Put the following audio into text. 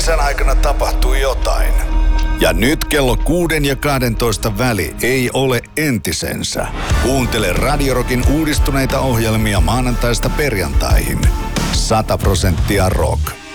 kesän aikana tapahtui jotain. Ja nyt kello 6 ja 12 väli ei ole entisensä. Kuuntele Radio Rockin uudistuneita ohjelmia maanantaista perjantaihin. 100% rock.